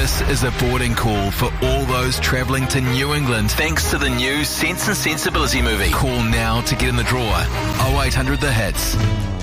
This is a boarding call for all those travelling to New England thanks to the new Sense and Sensibility movie. Call now to get in the draw. 0800 The Hits.